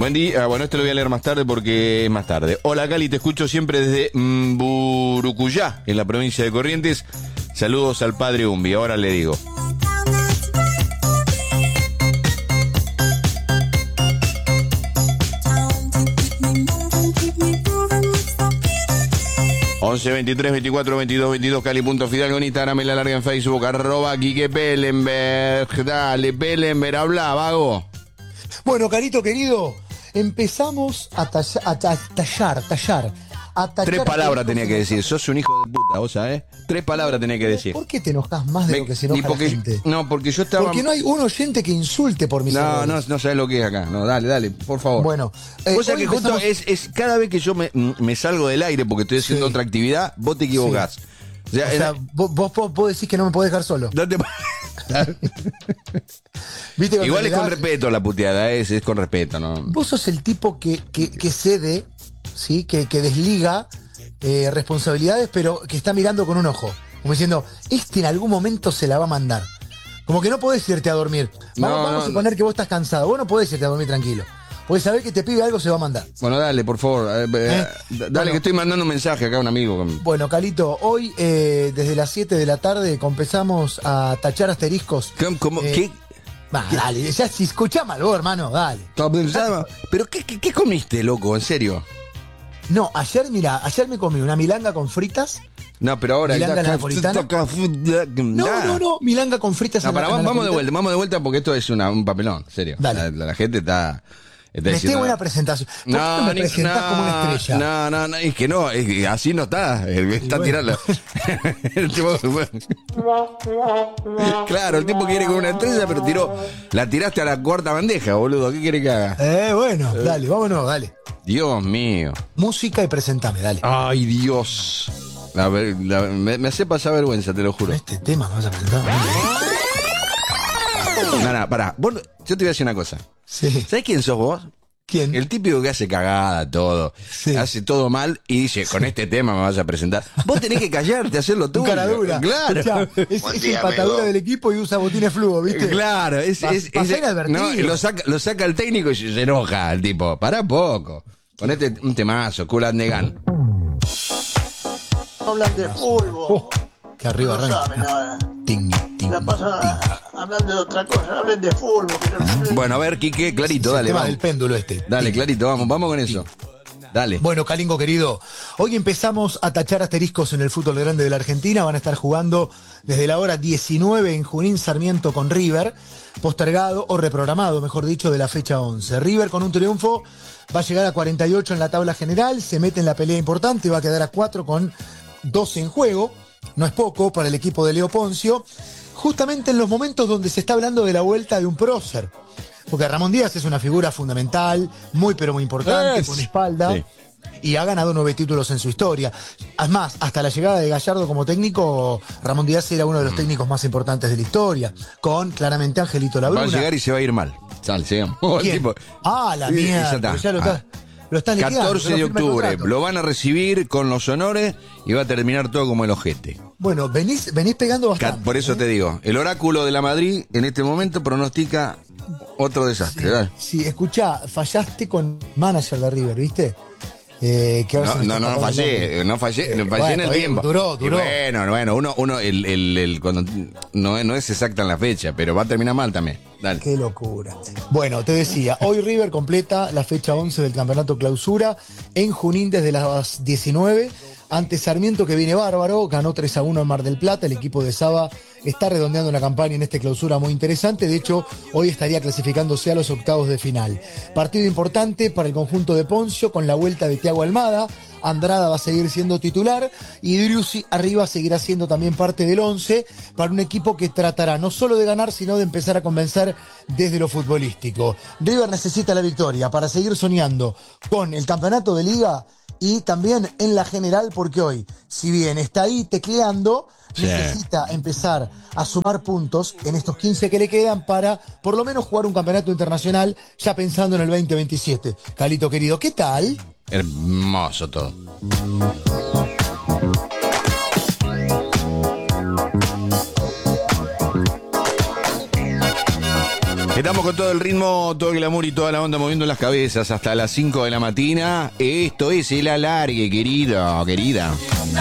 Buen día. Bueno, este lo voy a leer más tarde porque es más tarde. Hola, Cali, te escucho siempre desde Burucuyá, en la provincia de Corrientes. Saludos al padre Umbi. Ahora le digo. ...11 23 24 22 22... Cali.Fidalgo en Instagram, y la larga en Facebook... @Quique Pellenberg... Dale, Pellenberg, habla, vago. Bueno, Carito querido, empezamos a tallar. 3 palabras tenía que decir. Sos un hijo de puta, vos sabés. 3 palabras tenía que decir. ¿Por qué te enojas más de lo que se enoja la gente? No, porque yo estaba... Porque no hay un oyente que insulte por mis errores. No sabés lo que es acá. No, dale, por favor. Bueno, vos sabés que justo es cada vez que yo me salgo del aire porque estoy haciendo otra actividad, vos te equivocás. Sí. O sea, vos decís que no me podés dejar solo. No te... ¿Viste? Igual es con respeto la puteada, es con respeto, ¿no? Vos sos el tipo que cede, ¿sí? Que desliga responsabilidades, pero que está mirando con un ojo. Como diciendo, en algún momento se la va a mandar. Como que no podés irte a dormir. Vamos a suponer que vos estás cansado. Vos no podés irte a dormir tranquilo. Podés saber que te pide algo, se va a mandar. Bueno, dale, por favor. Dale, que estoy mandando un mensaje acá a un amigo. Bueno, Calito, hoy desde las 7 de la tarde empezamos a tachar asteriscos. ¿Cómo? ¿Qué? Dale, ya si escuchá mal vos, hermano, dale. ¿Pero qué comiste, loco? ¿En serio? No, ayer me comí una milanga con fritas. No, pero ahora... ¿Milanga napolitana? No, milanga con fritas. Vamos de vuelta porque esto es un papelón, en serio. Dale. La gente está diciendo, buena presentación. ¿Por qué no me presentás como una estrella? No, es que así no está. Está tirando. Claro, el tipo quiere con una estrella, pero la tiraste a la cuarta bandeja, boludo. ¿Qué quiere que haga? Bueno, dale, vámonos, dale. Dios mío. Música y presentame, dale. Ay, Dios. A ver, me hace pasar vergüenza, te lo juro. Este tema me vas a presentar. No, pará. Yo te voy a decir una cosa. Sí. ¿Sabés quién sos vos? ¿Quién? El típico que hace cagada todo. Sí. Hace todo mal y dice, con este tema me vas a presentar. Vos tenés que callarte, hacerlo tú. Cara dura. Claro. Es empatadura del equipo y usa botines fluo, ¿viste? Claro. Lo saca el técnico y se enoja el tipo. Pará poco. Ponete un temazo, Kool and the Gang. Hablan de fútbol. Que arriba no sabe nada. La pasan hablando de otra cosa, hablen de fútbol. Bueno, a ver, Quique, clarito, dale. El tema del péndulo Dale, clarito, vamos con eso. Dale. Bueno, Calingo querido, hoy empezamos a tachar asteriscos en el fútbol grande de la Argentina. Van a estar jugando desde la hora 19 en Junín Sarmiento con River, postergado o reprogramado, mejor dicho, de la fecha 11. River con un triunfo va a llegar a 48 en la tabla general, se mete en la pelea importante, va a quedar a 4 con 12 en juego. No es poco para el equipo de Leo Poncio, justamente en los momentos donde se está hablando de la vuelta de un prócer. Porque Ramón Díaz es una figura fundamental, muy pero muy importante, con espalda, sí. Y ha ganado 9 títulos en su historia. Además, hasta la llegada de Gallardo como técnico, Ramón Díaz era uno de los técnicos más importantes de la historia, con claramente Angelito Labruna. Va a llegar y se va a ir mal. Sal, sigamos. La mierda, ya lo están liquidando. 14 de octubre, lo van a recibir con los honores y va a terminar todo como el ojete. Bueno, venís pegando bastante. Por eso te digo, el oráculo de la Madrid en este momento pronostica otro desastre. Sí, sí, escuchá, fallaste con manager de River, ¿viste? No fallé en el tiempo. Duró. Bueno, uno cuando no es exacta en la fecha, pero va a terminar mal también. Dale. Qué locura. Bueno, te decía, hoy River completa la fecha 11 del campeonato clausura en Junín desde las 19. Ante Sarmiento, que viene bárbaro, ganó 3-1 en Mar del Plata. El equipo de Saba está redondeando una campaña en esta clausura muy interesante. De hecho, hoy estaría clasificándose a los octavos de final. Partido importante para el conjunto de Poncio con la vuelta de Thiago Almada. Andrada va a seguir siendo titular y Driussi arriba seguirá siendo también parte del 11 para un equipo que tratará no solo de ganar, sino de empezar a convencer desde lo futbolístico. River necesita la victoria para seguir soñando con el campeonato de Liga y también en la general, porque hoy, si bien está ahí tecleando, necesita empezar a sumar puntos en estos 15 que le quedan para por lo menos jugar un campeonato internacional ya pensando en el 2027. Calito querido, ¿qué tal? Hermoso todo. Estamos con todo el ritmo, todo el glamour y toda la onda moviendo las cabezas hasta las 5 de la mañana. Esto es el alargue, querida.